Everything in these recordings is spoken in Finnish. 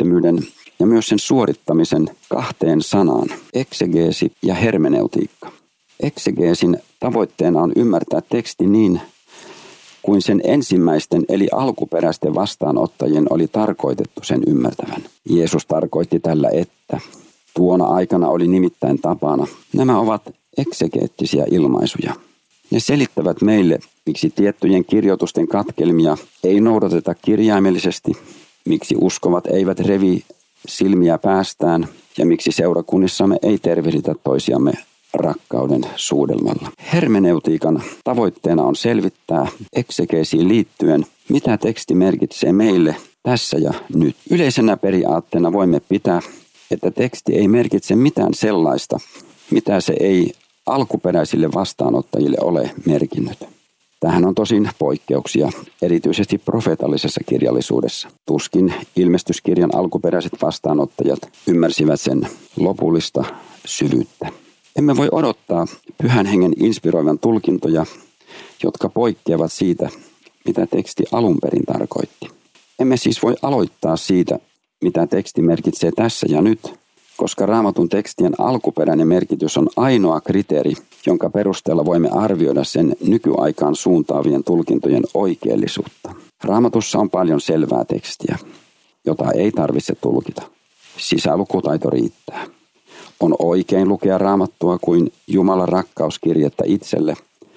välttämättömyyden ja myös sen suorittamisen kahteen sanaan, eksegeesi ja hermeneutiikka. Eksegeesin tavoitteena on ymmärtää teksti niin, kuin sen ensimmäisten eli alkuperäisten vastaanottajien oli tarkoitettu sen ymmärtävän. Jeesus tarkoitti tällä, että tuona aikana oli nimittäin tapana. Nämä ovat eksegeettisiä ilmaisuja. Ne selittävät meille, miksi tiettyjen kirjoitusten katkelmia ei noudateta kirjaimellisesti, miksi uskovat eivät revi silmiä päästään ja miksi seurakunnissamme ei tervehditä toisiamme rakkauden suudelmalla. Hermeneutiikan tavoitteena on selvittää eksegeesiin liittyen, mitä teksti merkitsee meille tässä ja nyt. Yleisenä periaatteena voimme pitää, että teksti ei merkitse mitään sellaista, mitä se ei alkuperäisille vastaanottajille ole merkinnyt. Tähän on tosin poikkeuksia, erityisesti profeetallisessa kirjallisuudessa. Tuskin ilmestyskirjan alkuperäiset vastaanottajat ymmärsivät sen lopullista syvyyttä. Emme voi odottaa Pyhän Hengen inspiroivan tulkintoja, jotka poikkeavat siitä, mitä teksti alun perin tarkoitti. Emme siis voi aloittaa siitä, mitä teksti merkitsee tässä ja nyt, koska Raamatun tekstien alkuperäinen merkitys on ainoa kriteeri, jonka perusteella voimme arvioida sen nykyaikaan suuntaavien tulkintojen oikeellisuutta. Raamatussa on paljon selvää tekstiä, jota ei tarvitse tulkita. Sisälukutaito riittää. On oikein lukea Raamattua kuin Jumalan rakkauskirjettä itselle,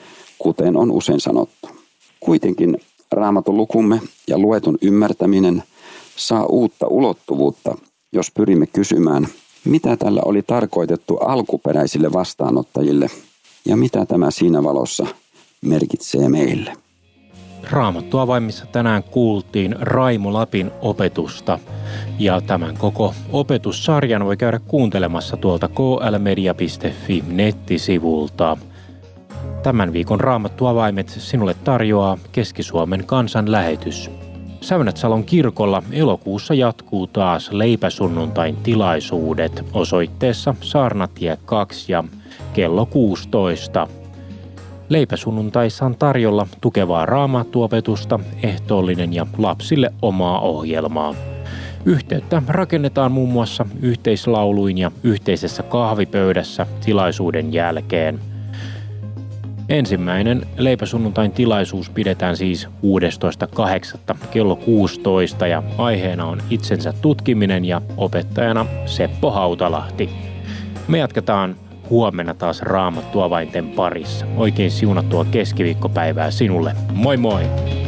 kuten on usein sanottu. Kuitenkin Raamatun lukumme ja luetun ymmärtäminen saa uutta ulottuvuutta, jos pyrimme kysymään, mitä tällä oli tarkoitettu alkuperäisille vastaanottajille ja mitä tämä siinä valossa merkitsee meille. Raamattuavaimissa tänään kuultiin Raimo Lapin opetusta ja tämän koko opetussarjan voi käydä kuuntelemassa tuolta klmedia.fi nettisivulta. Tämän viikon Raamattuavaimet sinulle tarjoaa Keski-Suomen kansanlähetys. Säynätsalon kirkolla elokuussa jatkuu taas leipäsunnuntain tilaisuudet osoitteessa Saarnatie 2 ja kello 16. Leipäsunnuntaissa on tarjolla tukevaa raamattuopetusta, ehtoollinen ja lapsille omaa ohjelmaa. Yhteyttä rakennetaan muun muassa yhteislauluin ja yhteisessä kahvipöydässä tilaisuuden jälkeen. Ensimmäinen leipäsunnuntain tilaisuus pidetään siis 16.8. kello 16 ja aiheena on itsensä tutkiminen ja opettajana Seppo Hautalahti. Me jatketaan huomenna taas Raamattuavainten parissa. Oikein siunattua keskiviikkopäivää sinulle. Moi moi!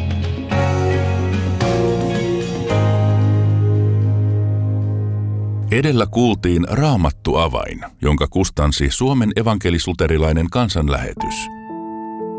Edellä kuultiin Raamattuavain, jonka kustansi Suomen evankelis-luterilainen kansanlähetys.